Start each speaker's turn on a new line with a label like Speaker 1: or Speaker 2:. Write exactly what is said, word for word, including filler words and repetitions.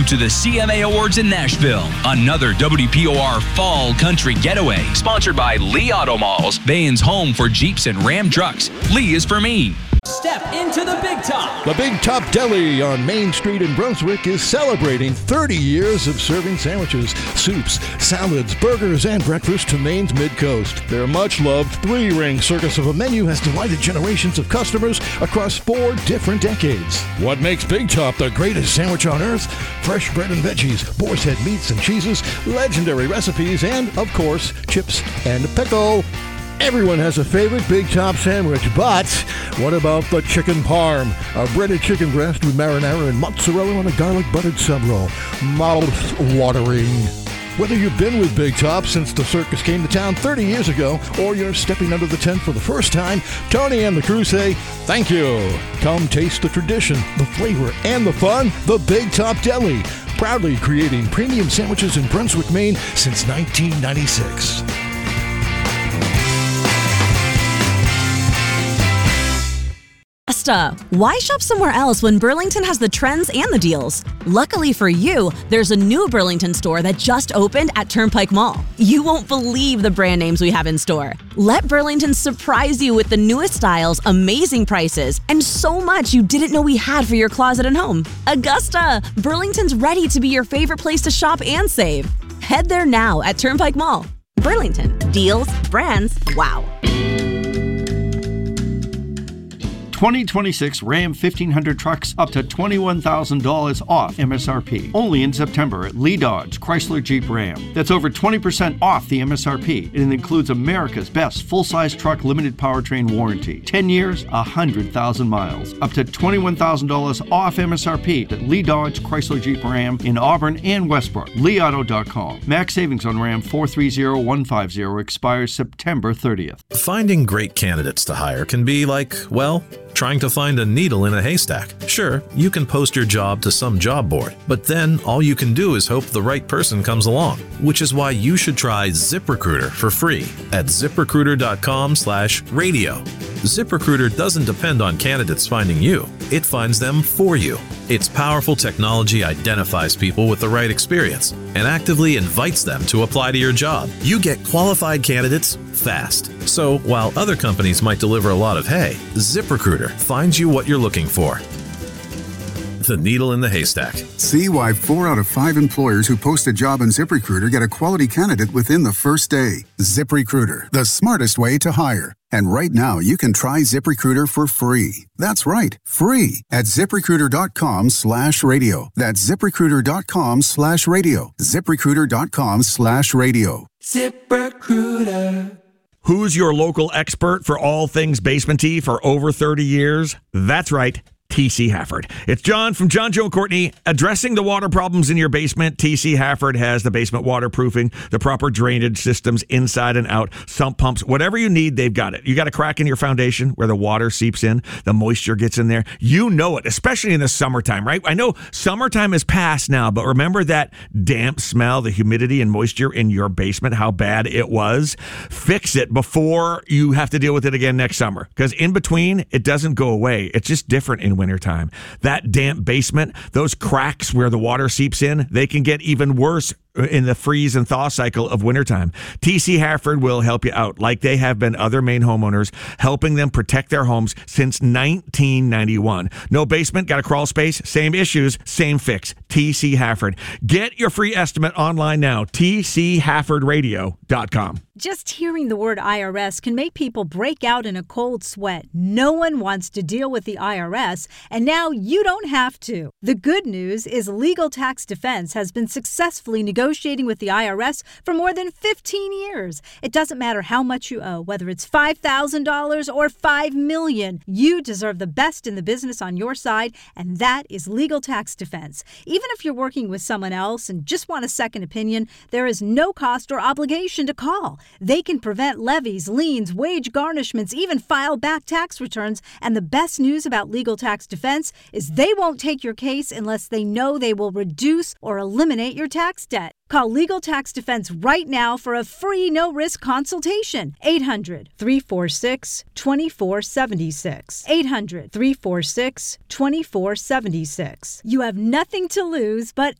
Speaker 1: to the C M A Awards in Nashville. Another W P O R Fall Country Getaway, sponsored by Lee Auto Malls, Bain's home for Jeeps and Ram trucks. Lee is for me.
Speaker 2: Step into the Big Top.
Speaker 3: The Big Top Deli on Main Street in Brunswick is celebrating thirty years of serving sandwiches, soups, salads, burgers, and breakfast to Maine's Mid-Coast. Their much-loved three-ring circus of a menu has delighted generations of customers across four different decades. What makes Big Top the greatest sandwich on earth? Fresh bread and veggies, boar's head meats and cheeses, legendary recipes, and, of course, chips and pickle. Everyone has a favorite Big Top sandwich, but what about the chicken parm? A breaded chicken breast with marinara and mozzarella on a garlic buttered sub roll. Mouth-watering. Whether you've been with Big Top since the circus came to town thirty years ago, or you're stepping under the tent for the first time, Tony and the crew say, thank you. Come taste the tradition, the flavor, and the fun. The Big Top Deli, proudly creating premium sandwiches in Brunswick, Maine since nineteen ninety-six.
Speaker 4: Why shop somewhere else when Burlington has the trends and the deals? Luckily for you, there's a new Burlington store that just opened at Turnpike Mall. You won't believe the brand names we have in store. Let Burlington surprise you with the newest styles, amazing prices, and so much you didn't know we had for your closet and home. Augusta! Burlington's ready to be your favorite place to shop and save. Head there now at Turnpike Mall. Burlington. Deals, brands, wow.
Speaker 5: twenty twenty-six Ram fifteen hundred trucks up to twenty-one thousand dollars off M S R P. Only in September at Lee Dodge Chrysler Jeep Ram. That's over twenty percent off the M S R P. And it includes America's best full-size truck limited powertrain warranty. ten years, one hundred thousand miles. Up to twenty-one thousand dollars off M S R P at Lee Dodge Chrysler Jeep Ram in Auburn and Westbrook. Lee Auto dot com. Max savings on Ram four three zero one five zero expires September thirtieth.
Speaker 6: Finding great candidates to hire can be like, well, trying to find a needle in a haystack. Sure, you can post your job to some job board, but then all you can do is hope the right person comes along, which is why you should try ZipRecruiter for free at ziprecruiter dot com slash radio. ZipRecruiter doesn't depend on candidates finding you. It finds them for you. Its powerful technology identifies people with the right experience and actively invites them to apply to your job. You get qualified candidates fast. So while other companies might deliver a lot of hay, ZipRecruiter finds you what you're looking for. The needle in the haystack.
Speaker 7: See why four out of five employers who post a job on ZipRecruiter get a quality candidate within the first day. ZipRecruiter, the smartest way to hire. And right now, you can try ZipRecruiter for free. That's right, free at ziprecruiter dot com slash radio. That's ziprecruiter dot com slash radio. ziprecruiter dot com slash radio.
Speaker 8: ZipRecruiter. Who's your local expert for all things basement tea for over thirty years? That's right. T C Hafford. It's John from John, Joe, and Courtney addressing the water problems in your basement. T C Hafford has the basement waterproofing, the proper drainage systems inside and out, sump pumps, whatever you need, they've got it. You got a crack in your foundation where the water seeps in, the moisture gets in there. You know it, especially in the summertime, right? I know summertime is past now, but remember that damp smell, the humidity and moisture in your basement, how bad it was? Fix it before you have to deal with it again next summer, because in between, it doesn't go away. It's just different in wintertime. That damp basement, those cracks where the water seeps in, they can get even worse in the freeze and thaw cycle of wintertime. T C Hafford will help you out like they have been other Maine homeowners, helping them protect their homes since nineteen ninety-one. No basement, got a crawl space, same issues, same fix. T C Hafford. Get your free estimate online now. T C Hafford radio dot com.
Speaker 9: Just hearing the word I R S can make people break out in a cold sweat. No one wants to deal with the I R S, and now you don't have to. The good news is Legal Tax Defense has been successfully negotiating with the I R S for more than fifteen years. It doesn't matter how much you owe, whether it's five thousand dollars or five million dollars. You deserve the best in the business on your side, and that is Legal Tax Defense. Even if you're working with someone else and just want a second opinion, there is no cost or obligation to call. They can prevent levies, liens, wage garnishments, even file back tax returns. And the best news about Legal Tax Defense is they won't take your case unless they know they will reduce or eliminate your tax debt. Call Legal Tax Defense right now for a free no-risk consultation. eight hundred, three four six, two four seven six. eight hundred, three four six, two four seven six. You have nothing to lose but